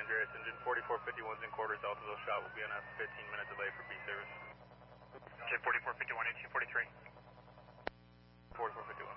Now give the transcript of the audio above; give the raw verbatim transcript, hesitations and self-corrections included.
Garrett, engine forty-four fifty-one's in quarters, altimeter shot will be on a fifteen minute delay for B service. J forty-four fifty-one, eighteen forty-three. forty-four fifty-one.